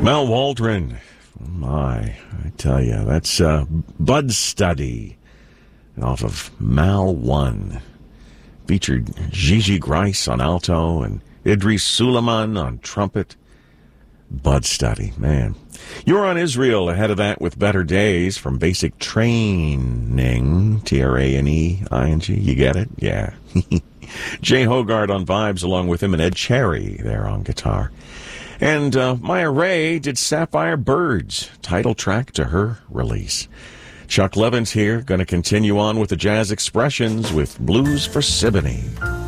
Mal Waldron. Oh my, I tell you, that's Bud Study off of Mal 1. Featured Gigi Grice on alto and Idris Suleiman on trumpet. Bud Study, man. You're on Israel. Ahead of that with Better Days from Basic Training, T-R-A-N-E-I-N-G. You get it? Yeah. Jay Hogarth on vibes along with him, and Ed Cherry there on guitar. And Maya Ray did Sapphire Birds, title track to her release. Chuck Levin's here, going to continue on with the Jazz Expressions with Blues for Siboney.